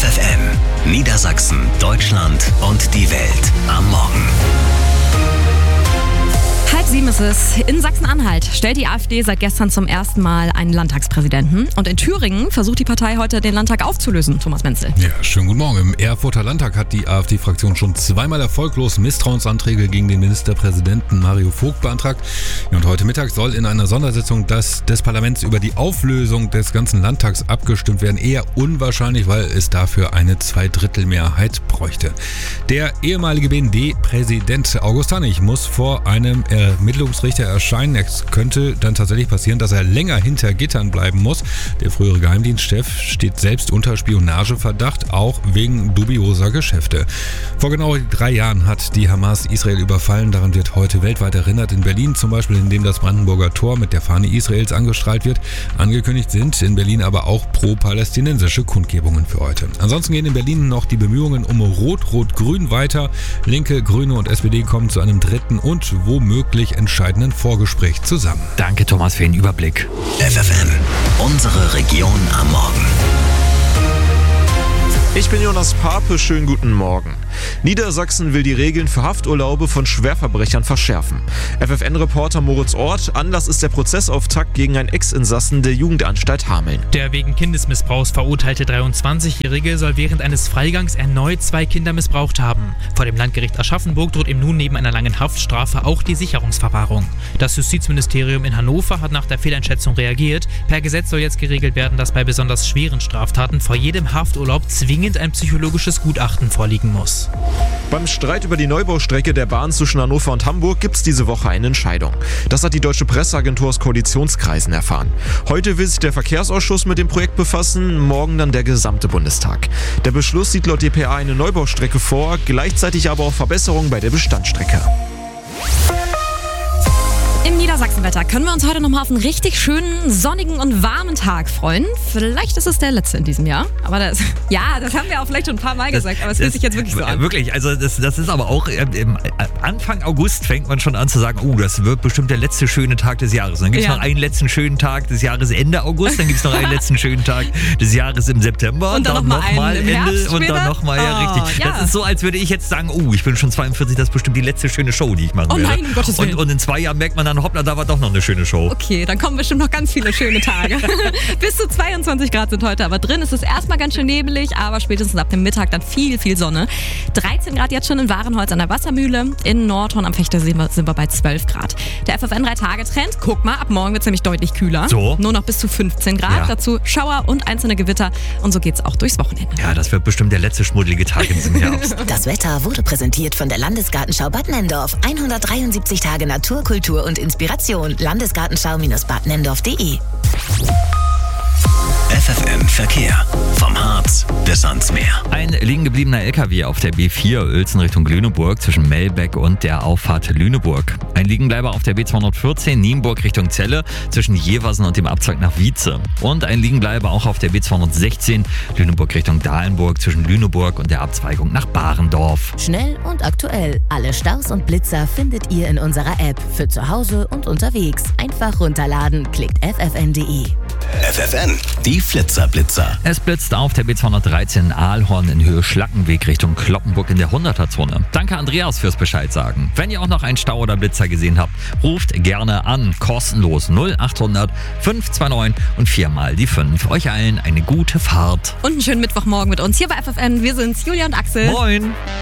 FFN, Niedersachsen, Deutschland und die Welt am Morgen. 6:30 ist es. In Sachsen-Anhalt stellt die AfD seit gestern zum ersten Mal einen Landtagspräsidenten. Und in Thüringen versucht die Partei heute, den Landtag aufzulösen. Thomas Menzel. Ja, schönen guten Morgen. Im Erfurter Landtag hat die AfD-Fraktion schon zweimal erfolglos Misstrauensanträge gegen den Ministerpräsidenten Mario Vogt beantragt. Und heute Mittag soll in einer Sondersitzung des Parlaments über die Auflösung des ganzen Landtags abgestimmt werden. Eher unwahrscheinlich, weil es dafür eine Zweidrittelmehrheit bräuchte. Der ehemalige BND-Präsident August Hannig muss vor einem Ermittlungsrichter erscheinen. Es könnte dann tatsächlich passieren, dass er länger hinter Gittern bleiben muss. Der frühere Geheimdienstchef steht selbst unter Spionageverdacht, auch wegen dubioser Geschäfte. Vor genau 3 Jahren hat die Hamas Israel überfallen. Daran wird heute weltweit erinnert. In Berlin zum Beispiel, indem das Brandenburger Tor mit der Fahne Israels angestrahlt wird. Angekündigt sind in Berlin aber auch pro-palästinensische Kundgebungen für heute. Ansonsten gehen in Berlin noch die Bemühungen um Rot-Rot-Grün weiter. Linke, Grüne und SPD kommen zu einem dritten und womöglich entscheidenden Vorgespräch zusammen. Danke, Thomas, für den Überblick. FFN, unsere Region am Morgen. Ich bin Jonas Pape, schönen guten Morgen. Niedersachsen will die Regeln für Hafturlaube von Schwerverbrechern verschärfen. FFN-Reporter Moritz Ort, Anlass ist der Prozessauftakt gegen einen Ex-Insassen der Jugendanstalt Hameln. Der wegen Kindesmissbrauchs verurteilte 23-Jährige soll während eines Freigangs erneut 2 Kinder missbraucht haben. Vor dem Landgericht Aschaffenburg droht ihm nun neben einer langen Haftstrafe auch die Sicherungsverwahrung. Das Justizministerium in Hannover hat nach der Fehleinschätzung reagiert. Per Gesetz soll jetzt geregelt werden, dass bei besonders schweren Straftaten vor jedem Hafturlaub zwingend ein psychologisches Gutachten vorliegen muss. Beim Streit über die Neubaustrecke der Bahn zwischen Hannover und Hamburg gibt es diese Woche eine Entscheidung. Das hat die Deutsche Presseagentur aus Koalitionskreisen erfahren. Heute will sich der Verkehrsausschuss mit dem Projekt befassen, morgen dann der gesamte Bundestag. Der Beschluss sieht laut dpa eine Neubaustrecke vor, gleichzeitig aber auch Verbesserungen bei der Bestandsstrecke. Im Niedersachsenwetter können wir uns heute nochmal auf einen richtig schönen, sonnigen und warmen Tag freuen. Vielleicht ist es der letzte in diesem Jahr. Aber das haben wir auch vielleicht schon ein paar Mal gesagt, aber es fühlt sich jetzt wirklich so an. Wirklich, also das ist aber auch, Anfang August fängt man schon an zu sagen, das wird bestimmt der letzte schöne Tag des Jahres. Dann gibt es noch einen letzten schönen Tag des Jahres Ende August, dann gibt es noch einen letzten schönen Tag des Jahres im September und dann nochmal Ende und dann nochmal, richtig. Ja. Das ist so, als würde ich jetzt sagen, ich bin schon 42, das ist bestimmt die letzte schöne Show, die ich machen werde. Nein, um Gottes Willen. Und in 2 Jahren merkt man dann, hoppla, da war doch noch eine schöne Show. Okay, dann kommen bestimmt noch ganz viele schöne Tage. Bis zu 22 Grad sind heute aber drin. Es ist erstmal ganz schön nebelig, aber spätestens ab dem Mittag dann viel, viel Sonne. 13 Grad jetzt schon in Wahrenholz an der Wassermühle. In Nordhorn am Fechtersee sind wir bei 12 Grad. Der FFN 3-Tage-Trend, guck mal, ab morgen wird es nämlich deutlich kühler. So. Nur noch bis zu 15 Grad. Ja. Dazu Schauer und einzelne Gewitter. Und so geht's auch durchs Wochenende. Ja, das wird bestimmt der letzte schmuddelige Tag in diesem Herbst. Das Wetter wurde präsentiert von der Landesgartenschau Bad Nenndorf. 173 Tage Natur, Kultur und Inspiration. Landesgartenschau-badnenndorf.de. FFN Verkehr. Vom Harz bis ans Meer. Ein liegen gebliebener LKW auf der B4 Uelzen Richtung Lüneburg zwischen Melbeck und der Auffahrt Lüneburg. Ein Liegenbleiber auf der B214 Nienburg Richtung Celle zwischen Jeversen und dem Abzweig nach Wietze. Und ein Liegenbleiber auch auf der B216 Lüneburg Richtung Dahlenburg zwischen Lüneburg und der Abzweigung nach Barendorf. Schnell und aktuell. Alle Staus und Blitzer findet ihr in unserer App. Für zu Hause und unterwegs. Einfach runterladen. Klickt ffn.de. FFN, die Flitzer-Blitzer. Es blitzt auf der B213 Aalhorn in Höhe Schlackenweg Richtung Kloppenburg in der 100er-Zone. Danke Andreas fürs Bescheid sagen. Wenn ihr auch noch einen Stau oder Blitzer gesehen habt, ruft gerne an. Kostenlos 0800 529 und 4 die 5. Euch allen eine gute Fahrt. Und einen schönen Mittwochmorgen mit uns hier bei FFN. Wir sind's, Julia und Axel. Moin.